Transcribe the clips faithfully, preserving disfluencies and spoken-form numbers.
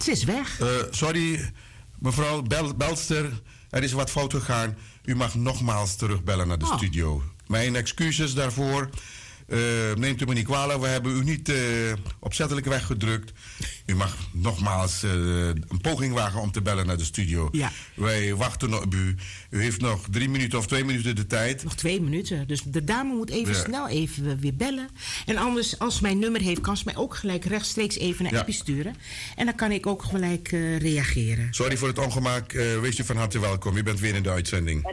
Ze is weg. Uh, sorry, mevrouw Bel Belster. Er is wat fout gegaan. U mag nogmaals terugbellen naar de oh. studio. Mijn excuses daarvoor. Uh, neemt u me niet kwalijk. We hebben u niet uh, opzettelijk weggedrukt. U mag nogmaals uh, een poging wagen om te bellen naar de studio. Ja. Wij wachten op u. U heeft nog drie minuten of twee minuten de tijd. Nog twee minuten. Dus de dame moet even ja. snel even weer bellen. En anders, als ze mijn nummer heeft, kan ze mij ook gelijk rechtstreeks even een ja. appje sturen. En dan kan ik ook gelijk uh, reageren. Sorry voor het ongemak. Uh, wees u van harte welkom. U bent weer in de uitzending.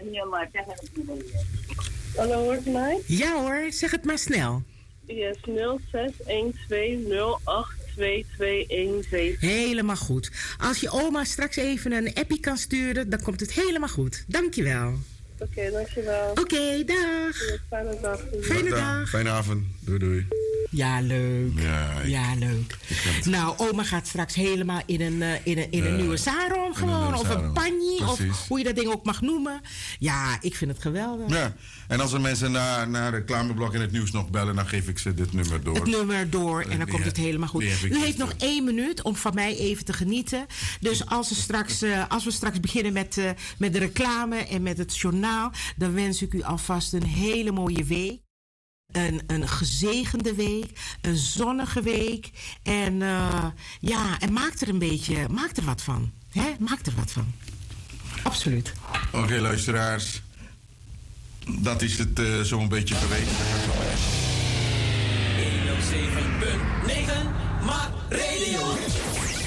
Hallo, hoort u mij? Ja hoor, zeg het maar snel. Yes, nul zes een twee nul acht twee twee een zeven. Helemaal goed. Als je oma straks even een appie kan sturen, dan komt het helemaal goed. Dankjewel. Oké, okay, dankjewel. Oké, okay, dag. Fijne dag. Fijne dag. Fijne avond. Doei doei. Ja, leuk. Ja, ik, ja leuk. Nou, oma gaat straks helemaal in een, uh, in een, in een uh, nieuwe sarong gewoon. Een of sarong. Een panji. Precies. Of hoe je dat ding ook mag noemen. Ja, ik vind het geweldig. Ja, en als er mensen naar, naar reclameblok in het nieuws nog bellen, dan geef ik ze dit nummer door. Het nummer door en dan die komt het helemaal goed. U heeft nog één minuut om van mij even te genieten. Dus als we straks, uh, als we straks beginnen met, uh, met de reclame en met het journaal, dan wens ik u alvast een hele mooie week. Een, een gezegende week, een zonnige week. En uh, ja, en maak er een beetje, maak er wat van. Hè? Maak er wat van. Absoluut. Oké, okay, luisteraars. Dat is het uh, zo'n beetje geweest. honderdzeven punt negen, maar radio.